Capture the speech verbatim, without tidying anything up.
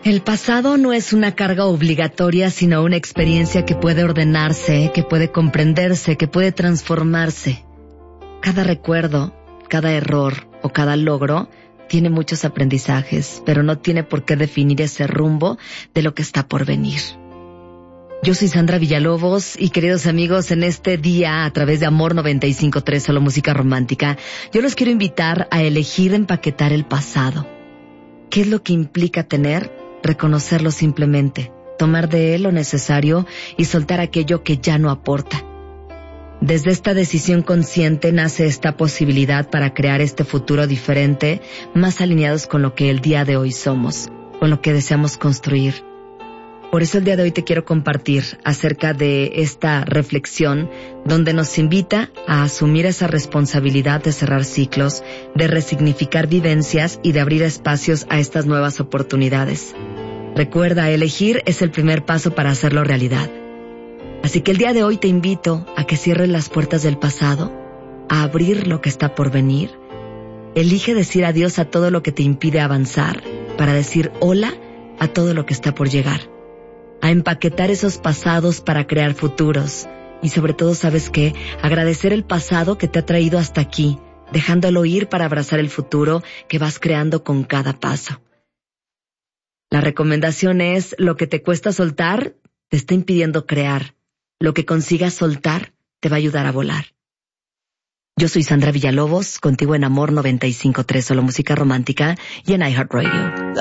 El pasado no es una carga obligatoria, sino una experiencia que puede ordenarse, que puede comprenderse, que puede transformarse. Cada recuerdo, cada error o cada logro tiene muchos aprendizajes, pero no tiene por qué definir ese rumbo de lo que está por venir. Yo soy Sandra Villalobos y, queridos amigos, en este día, a través de Amor noventa y cinco punto tres, solo música romántica, yo los quiero invitar a elegir empaquetar el pasado. ¿Qué es lo que implica tener? Reconocerlo simplemente, tomar de él lo necesario y soltar aquello que ya no aporta. Desde esta decisión consciente nace esta posibilidad para crear este futuro diferente, más alineados con lo que el día de hoy somos, con lo que deseamos construir. Por eso el día de hoy te quiero compartir acerca de esta reflexión donde nos invita a asumir esa responsabilidad de cerrar ciclos, de resignificar vivencias y de abrir espacios a estas nuevas oportunidades. Recuerda, elegir es el primer paso para hacerlo realidad. Así que el día de hoy te invito a que cierres las puertas del pasado, a abrir lo que está por venir. Elige decir adiós a todo lo que te impide avanzar para decir hola a todo lo que está por llegar. A empaquetar esos pasados para crear futuros. Y sobre todo, ¿sabes qué? Agradecer el pasado que te ha traído hasta aquí, dejándolo ir para abrazar el futuro que vas creando con cada paso. La recomendación es: lo que te cuesta soltar te está impidiendo crear. Lo que consigas soltar te va a ayudar a volar. Yo soy Sandra Villalobos, contigo en Amor noventa y cinco punto tres, solo música romántica, y en iHeartRadio.